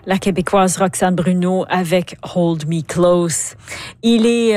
La Québécoise Roxane Bruno avec Hold Me Close. Il est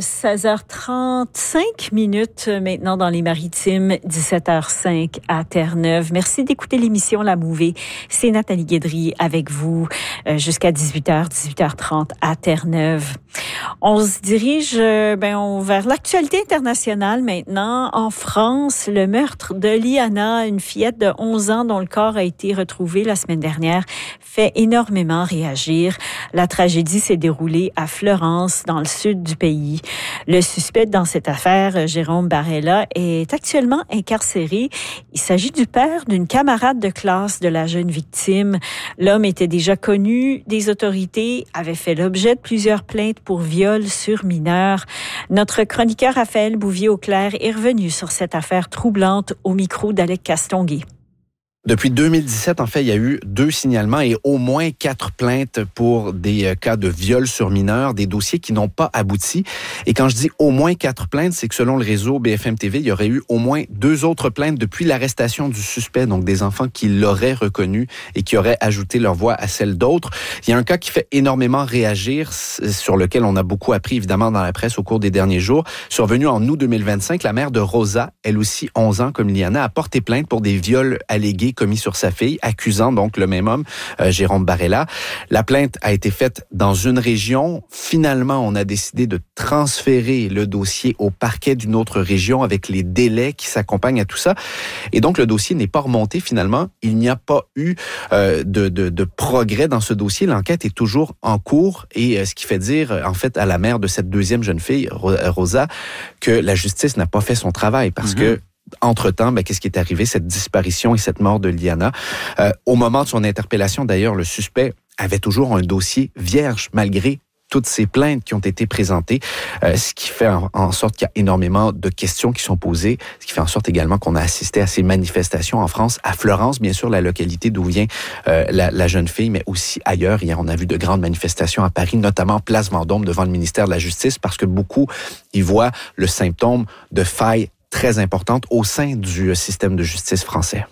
16h35 maintenant dans les Maritimes, 17h05 à Terre-Neuve. Merci d'écouter l'émission La Mouvée. C'est Nathalie Guédry avec vous jusqu'à 18h, 18h30 à Terre-Neuve. On se dirige vers l'actualité internationale maintenant. En France, le meurtre de Liana, une fillette de 11 ans dont le corps a été retrouvé la semaine dernière, fait énormément réagir. La tragédie s'est déroulée à Florence, dans le sud du pays. Le suspect dans cette affaire, Jérôme Barella, est actuellement incarcéré. Il s'agit du père d'une camarade de classe de la jeune victime. L'homme était déjà connu des autorités, avait fait l'objet de plusieurs plaintes pour viol sur mineurs. Notre chroniqueur Raphaël Bouvier-Auclair est revenu sur cette affaire troublante au micro d'Alec Castonguay. Depuis 2017, en fait, il y a eu 2 signalements et au moins 4 plaintes pour des cas de viol sur mineurs, des dossiers qui n'ont pas abouti. Et quand je dis au moins 4 plaintes, c'est que selon le réseau BFM TV, il y aurait eu au moins 2 autres plaintes depuis l'arrestation du suspect, donc des enfants qui l'auraient reconnu et qui auraient ajouté leur voix à celle d'autres. Il y a un cas qui fait énormément réagir, sur lequel on a beaucoup appris évidemment dans la presse au cours des derniers jours. Survenu en août 2025, la mère de Rosa, elle aussi 11 ans comme Liana, a porté plainte pour des viols allégués commis sur sa fille, accusant donc le même homme, Jérôme Barella. La plainte a été faite dans une région. Finalement, on a décidé de transférer le dossier au parquet d'une autre région avec les délais qui s'accompagnent à tout ça. Et donc, le dossier n'est pas remonté finalement. Il n'y a pas eu de progrès dans ce dossier. L'enquête est toujours en cours et ce qui fait dire, en fait, à la mère de cette deuxième jeune fille, Rosa, que la justice n'a pas fait son travail parce que entre-temps, qu'est-ce qui est arrivé? Cette disparition et cette mort de Liana. Au moment de son interpellation, d'ailleurs, le suspect avait toujours un dossier vierge, malgré toutes ces plaintes qui ont été présentées, ce qui fait en sorte qu'il y a énormément de questions qui sont posées, ce qui fait en sorte également qu'on a assisté à ces manifestations en France, à Florence, bien sûr, la localité d'où vient la jeune fille, mais aussi ailleurs. Hier, on a vu de grandes manifestations à Paris, notamment Place Vendôme devant le ministère de la Justice, parce que beaucoup y voient le symptôme de failles très importante au sein du système de justice français.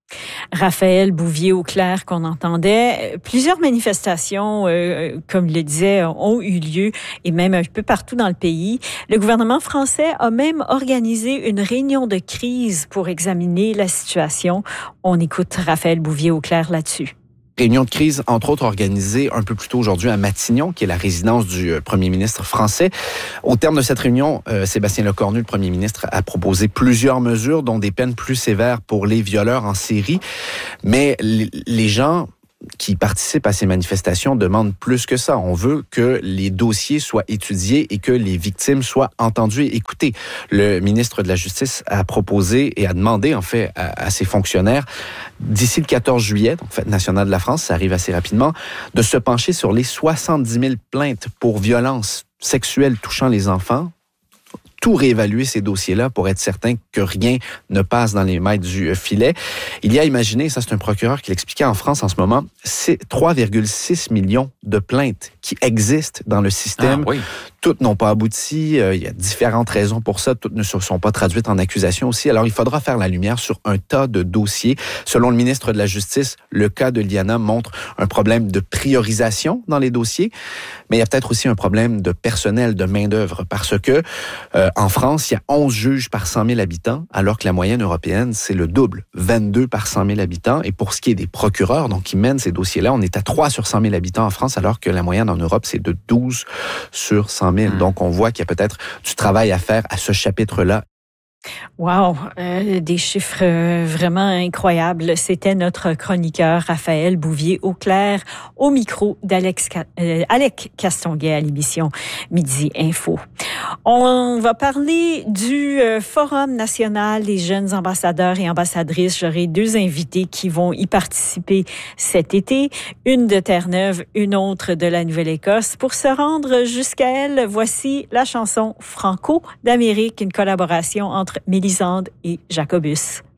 Raphaël Bouvier-Auclair qu'on entendait. Plusieurs manifestations, comme il le disait, ont eu lieu et même un peu partout dans le pays. Le gouvernement français a même organisé une réunion de crise pour examiner la situation. On écoute Raphaël Bouvier-Auclair là-dessus. Réunion de crise, entre autres, organisée un peu plus tôt aujourd'hui à Matignon, qui est la résidence du premier ministre français. Au terme de cette réunion, Sébastien Lecornu, le premier ministre, a proposé plusieurs mesures, dont des peines plus sévères pour les violeurs en série. Mais les gens qui participent à ces manifestations demandent plus que ça. On veut que les dossiers soient étudiés et que les victimes soient entendues et écoutées. Le ministre de la Justice a proposé et a demandé, en fait, à ses fonctionnaires, d'ici le 14 juillet, donc Fête nationale de la France, ça arrive assez rapidement, de se pencher sur les 70 000 plaintes pour violences sexuelles touchant les enfants, tout réévaluer ces dossiers-là pour être certain que rien ne passe dans les mailles du filet. Il y a, imaginez, ça c'est un procureur qui l'expliquait en France en ce moment, c'est 3,6 millions de plaintes qui existent dans le système. Oui. Toutes n'ont pas abouti, il y a différentes raisons pour ça, toutes ne se sont pas traduites en accusation aussi. Alors il faudra faire la lumière sur un tas de dossiers. Selon le ministre de la Justice, le cas de Liana montre un problème de priorisation dans les dossiers, mais il y a peut-être aussi un problème de personnel, de main-d'œuvre, parce que en France, il y a 11 juges par 100 000 habitants, alors que la moyenne européenne, c'est le double, 22 par 100 000 habitants. Et pour ce qui est des procureurs, donc qui mènent ces dossiers-là, on est à 3 sur 100 000 habitants en France, alors que la moyenne en Europe, c'est de 12 sur 100 000. Donc, on voit qu'il y a peut-être du travail à faire à ce chapitre-là. Wow, des chiffres vraiment incroyables. C'était notre chroniqueur Raphaël Bouvier-Auclair au micro d'Alec Castonguay à l'émission Midi Info. On va parler du Forum national des jeunes ambassadeurs et ambassadrices. J'aurai 2 invités qui vont y participer cet été, une de Terre-Neuve, une autre de la Nouvelle-Écosse. Pour se rendre jusqu'à elle, voici la chanson Franco d'Amérique, une collaboration entre Mélisande et Jacobus.